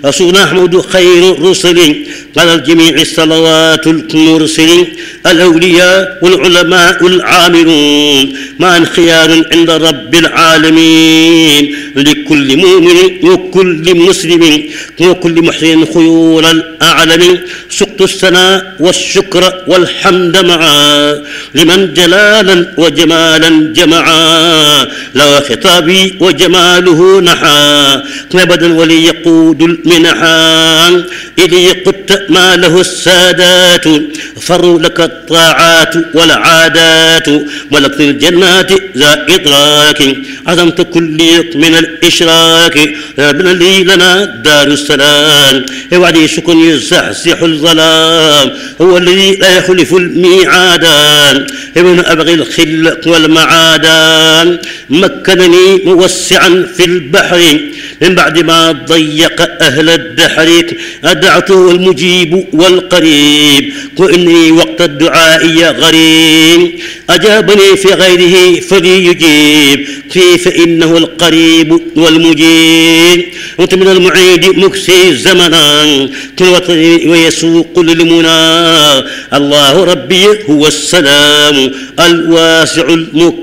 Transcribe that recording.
رسولنا أحمد خير الرسل على الجميع الصلوات المرسلين الأولياء والعلماء العاملون مع خيار عند رب العالمين لكل مؤمن وكل مسلم وكل محسن خيول الأعلم سقط الثناء والشكر والحمد معا لمن جلالا وجمالا جمعا لا خطابي وجماله نحا أبدا ولي يقود المنحا إلي قدت ما له السادات فروا لك الطاعات والعادات ملكت الجنات ذا إدراك عظمت كل من الإشراك ربنا لي لنا دار السلام وعدي سكن يزحزح الظلام هو الذي لا يخلف الميعادان ابن أبغي الخل والمعادان مكنني موسعا في البحر من بعد ما ضيق أهل الدحر أدعته المجيب والقريب وإني وقت الدعاء غريب أجابني في غيره فليجيب فيه فإنه القريب والمجيب وأنت من المعيد مكسي زمنا كل وطني ويسوق للمنى الله ربي هو السلام الواسع المكرم